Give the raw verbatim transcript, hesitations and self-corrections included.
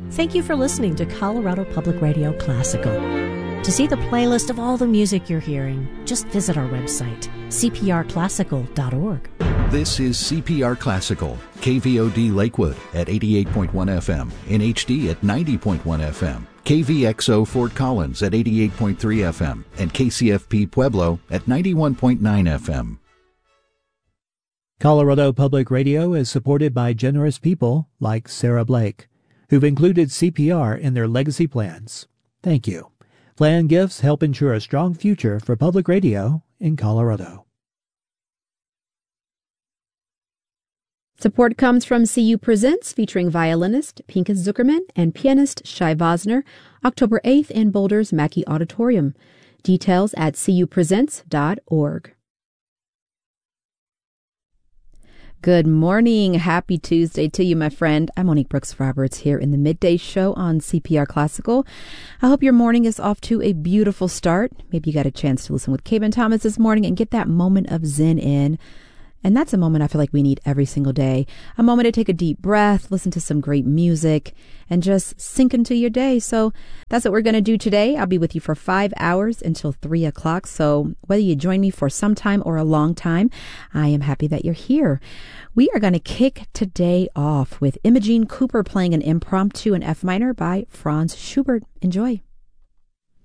Thank you for listening to Colorado Public Radio Classical. To see the playlist of all the music you're hearing, just visit our website, c p r classical dot org. This is C P R Classical, K V O D Lakewood at eighty-eight point one F M, in H D at ninety point one F M, K V X O Fort Collins at eighty-eight point three F M, and K C F P Pueblo at ninety-one point nine F M. Colorado Public Radio is supported by generous people like Sarah Blake, who've included C P R in their legacy plans. Thank you. Plan gifts help ensure a strong future for public radio in Colorado. Support comes from C U Presents, featuring violinist Pinkas Zuckerman and pianist Shai Vosner, October eighth in Boulder's Mackey Auditorium. Details at c u presents dot org. Good morning. Happy Tuesday to you, my friend. I'm Monique Brooks Roberts here in the Midday Show on C P R Classical. I hope your morning is off to a beautiful start. Maybe you got a chance to listen with Caben Thomas this morning and get that moment of zen in. And that's a moment I feel like we need every single day. A moment to take a deep breath, listen to some great music, and just sink into your day. So that's what we're going to do today. I'll be with you for five hours until three o'clock. So whether you join me for some time or a long time, I am happy that you're here. We are going to kick today off with Imogene Cooper playing an impromptu in F minor by Franz Schubert. Enjoy.